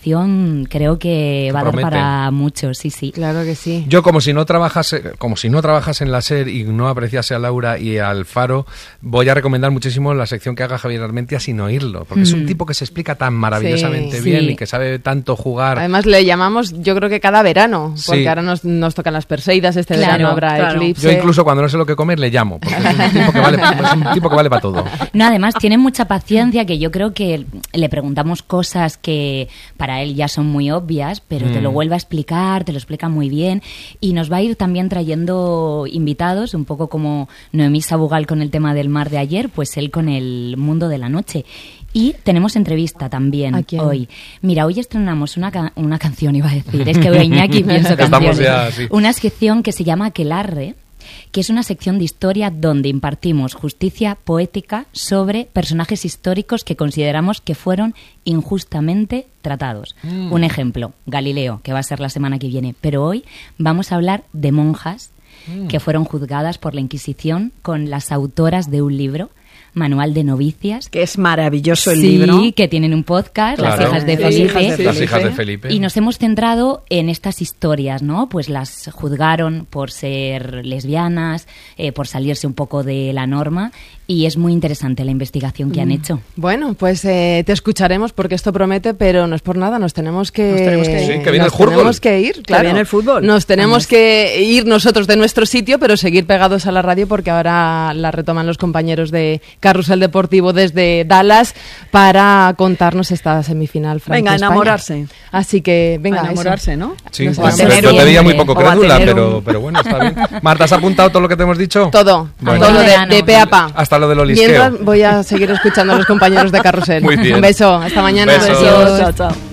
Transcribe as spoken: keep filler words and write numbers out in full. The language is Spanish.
investigación creo que va Promete. a dar para mucho, sí, sí. Claro que sí. Yo como si no trabajase, como si no trabajase en la SER y no apreciase a Laura y al Faro, voy a recomendar muchísimo la sección que haga Javier Armentia sin oírlo, porque mm. es un tipo que se explica tan maravillosamente sí, bien sí. y que sabe tanto jugar. Además le llamamos, yo creo que cada verano, porque sí. ahora nos, nos tocan las Perseidas, este claro, verano habrá claro. Eclipse. Yo incluso cuando no sé lo que comer le llamo, porque es un tipo que vale, es un tipo que vale para todo. No, además tiene mucha paciencia, que yo creo que le preguntamos cosas que para él ya son muy obvias, pero mm. te lo vuelve a explicar, te lo explica muy bien, y nos va a ir también trayendo invitados, un poco como Noemí Sabugal con el tema del mar de ayer, pues él con el mundo de la noche. Y tenemos entrevista también hoy. Mira, hoy estrenamos una, ca- una canción, iba a decir, es que voy a Iñaki y pienso canciones. Ya, sí. Una sección que se llama Aquelarre, que es una sección de historia donde impartimos justicia poética sobre personajes históricos que consideramos que fueron injustamente tratados. Mm. Un ejemplo, Galileo, que va a ser la semana que viene. Pero hoy vamos a hablar de monjas mm. que fueron juzgadas por la Inquisición con las autoras de un libro, Manual de Novicias. Que es maravilloso el sí, libro. Sí, que tienen un podcast, claro. Las hijas de Las Felipe. hijas de Felipe. Las hijas de Felipe. Y nos hemos centrado en estas historias, ¿no? Pues las juzgaron por ser lesbianas, eh, por salirse un poco de la norma, y es muy interesante la investigación que mm. han hecho. Bueno, pues eh, te escucharemos porque esto promete, pero no es por nada, nos tenemos que... Nos tenemos que ir. Sí, que viene el fútbol. Tenemos que ir, claro. Que viene el fútbol. Nos tenemos Vamos. que ir nosotros de nuestro sitio, pero seguir pegados a la radio porque ahora la retoman los compañeros de Carrusel Deportivo desde Dallas para contarnos esta semifinal Francia-España. Venga, enamorarse. Así que, venga, a enamorarse, ¿no? Sí, No pues, sé, pues, yo te veía muy poco crédula, un... pero, pero bueno, está bien. Marta, ¿has apuntado todo lo que te hemos dicho? Todo, bueno. todo de, de pe a pa. Hasta lo del olisqueo. Mientras voy a seguir escuchando a los compañeros de Carrusel. Muy bien. Un beso, hasta mañana. Besos. Besos. Chao, chao.